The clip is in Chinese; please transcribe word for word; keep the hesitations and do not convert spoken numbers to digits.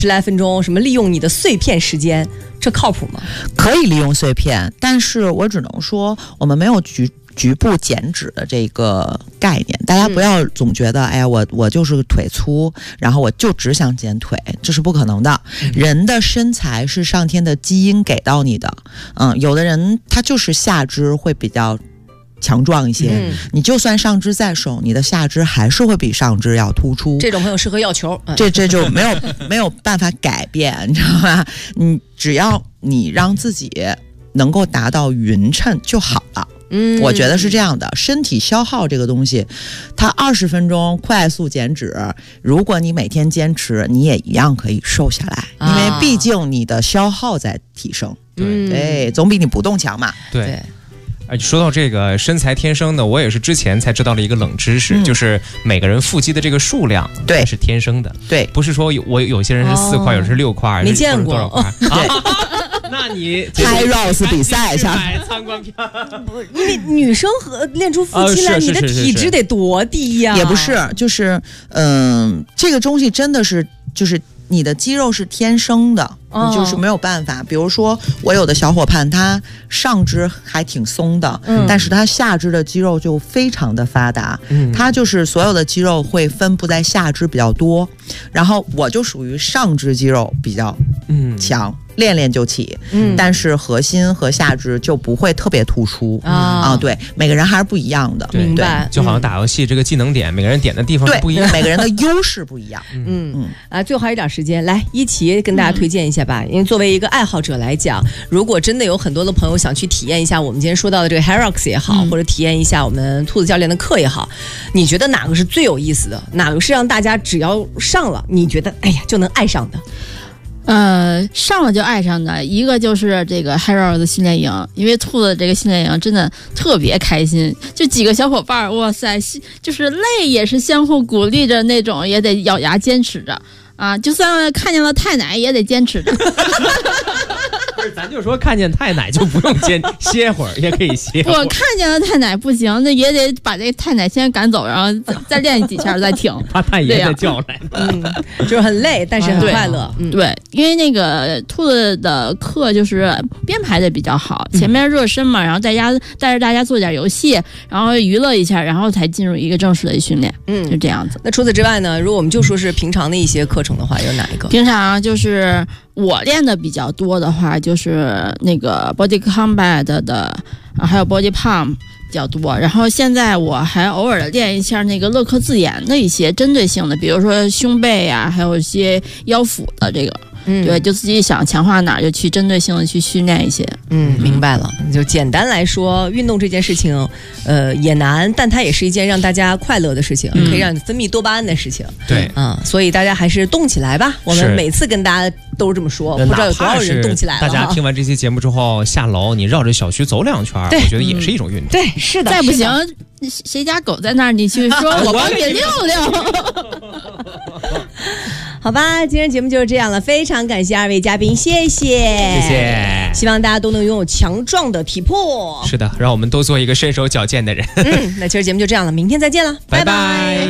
十来分钟，什么利用你的碎片时间，这靠谱吗？ 可以利用碎片，但是我只能说，我们没有局局部减脂的这个概念。大家不要总觉得，嗯、哎呀，我我就是腿粗，然后我就只想减腿，这是不可能的。嗯、人的身材是上天的基因给到你的，嗯，有的人他就是下肢会比较强壮一些、嗯、你就算上肢再瘦，你的下肢还是会比上肢要突出。 这种朋友适合要球， 这这就没有没有办法改变，你知道吧？你只要你让自己能够达到匀称就好了。嗯，我觉得是这样的。身体消耗这个东西，它二十分钟快速减脂，如果你每天坚持，你也一样可以瘦下来，啊、因为毕竟你的消耗在提升。对，对，总比你不动强嘛。 对。对哎，说到这个身材天生的，我也是之前才知道了一个冷知识，嗯、就是每个人腹肌的这个数量对是天生的，对，不是说有我有些人是四块，哦、有人是六块， 没见过多少块。 对，啊、那你拍 Rose 比赛一下， 买参观票。 因为女生和练出腹肌来，呃、你的体脂得多低呀、啊？ 也不是，就是嗯、呃，这个东西真的是就是。你的肌肉是天生的，你就是没有办法。比如说，我有的小伙伴，他上肢还挺松的，嗯、但是他下肢的肌肉就非常的发达，嗯、他就是所有的肌肉会分布在下肢比较多，然后我就属于上肢肌肉比较强。嗯练练就起，嗯，但是核心和下肢就不会特别突出啊、啊。对，每个人还是不一样的， 明白？ 就好像打游戏这个技能点，嗯、每个人点的地方不一样， 每个人的优势不一样。 嗯嗯啊，最后还有一点时间，来一起跟大家推荐一下吧。嗯、因为作为一个爱好者来讲，如果真的有很多的朋友想去体验一下我们今天说到的这个 HYROX 也好，嗯、或者体验一下我们兔子教练的课也好，你觉得哪个是最有意思的？哪个是让大家只要上了，你觉得哎呀就能爱上的？ 呃，上了就爱上的一个就是这个 HYROX 的训练营，因为兔子这个训练营真的特别开心，就几个小伙伴，哇塞，就是累也是相互鼓励着那种，也得咬牙坚持着啊，就算看见了太奶也得坚持着。 不是，咱就说看见太奶就不用坚歇会儿，也可以歇会儿。 我看见了太奶不行，那也得把这太奶先赶走，然后再再练几下再停。 怕太爷再叫来， 嗯，就是很累，但是很快乐。 对，嗯、对，因为那个兔子的课就是编排的比较好，前面热身嘛，然后大家带着大家做点游戏，然后娱乐一下，然后才进入一个正式的训练。嗯，就这样子。 那除此之外呢？如果我们就说是平常的一些课程的话，有哪一个？ 平常就是我练的比较多的话，就是那个 Body Combat 的，还有 Body Pump 比较多。然后现在我还偶尔的练一下那个乐克自研的一些针对性的，比如说胸背啊，还有一些腰腹的这个。嗯，对，就自己想强化哪儿就去针对性的去训练一些。 嗯，明白了。就简单来说，运动这件事情，呃，也难，但它也是一件让大家快乐的事情，嗯、可以让你分泌多巴胺的事情。 对， 嗯，所以大家还是动起来吧。我们每次跟大家都是这么说，不知道有多少人动起来了。 大家听完这期节目之后，下楼你绕着小区走两圈，我觉得也是一种运动。 对，是的。 再不行，谁家狗在那儿，你去说我帮你遛遛。 好吧，今天节目就是这样了，非常感谢二位嘉宾，谢谢， 谢谢， 希望大家都能拥有强壮的体魄。 是的，让我们都做一个身手矫健的人。 嗯，那今儿节目就这样了，明天再见了，拜拜。拜拜。